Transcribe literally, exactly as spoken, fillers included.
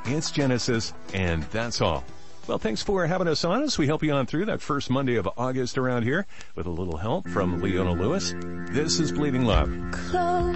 It's Genesis, and that's all. Well, thanks for having us on as we help you on through that first Monday of August around here with a little help from Leona Lewis. This is Bleeding Love. Close.